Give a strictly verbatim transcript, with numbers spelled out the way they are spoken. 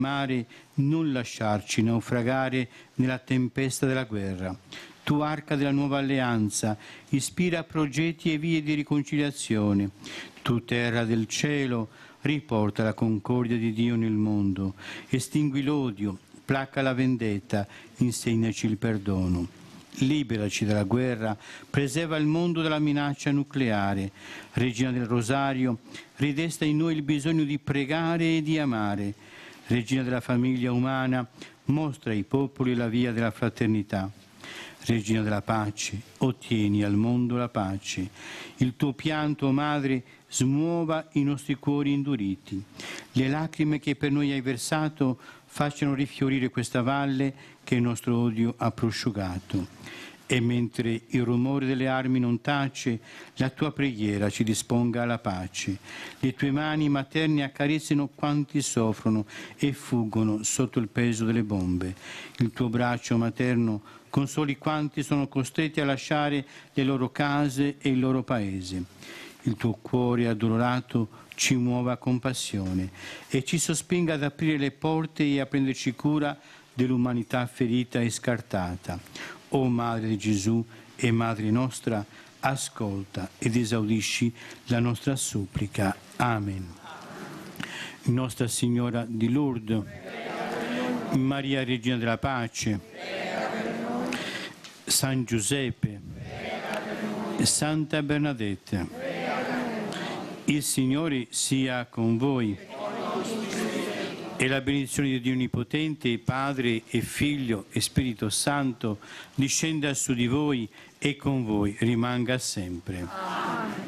mare, non lasciarci naufragare nella tempesta della guerra. Tu, arca della nuova alleanza, ispira progetti e vie di riconciliazione. Tu, terra del cielo, riporta la concordia di Dio nel mondo. Estingui l'odio, placa la vendetta, insegnaci il perdono. Liberaci dalla guerra, preserva il mondo dalla minaccia nucleare. Regina del Rosario, ridesta in noi il bisogno di pregare e di amare. Regina della famiglia umana, mostra ai popoli la via della fraternità. Regina della pace, ottieni al mondo la pace. Il tuo pianto, o Madre, smuova i nostri cuori induriti. Le lacrime che per noi hai versato facciano rifiorire questa valle che il nostro odio ha prosciugato. E mentre il rumore delle armi non tace, la tua preghiera ci disponga alla pace. Le tue mani materne accarezzino quanti soffrono e fuggono sotto il peso delle bombe. Il tuo braccio materno consoli quanti sono costretti a lasciare le loro case e il loro paese. Il tuo cuore addolorato ci muova compassione e ci sospinga ad aprire le porte e a prenderci cura dell'umanità ferita e scartata. O Madre di Gesù e Madre nostra, ascolta ed esaudisci la nostra supplica. Amen. Nostra Signora di Lourdes, Maria Regina della Pace, San Giuseppe, Santa Bernadette, il Signore sia con voi e la benedizione di Dio Onnipotente, Padre e Figlio e Spirito Santo discenda su di voi e con voi rimanga sempre. Amen.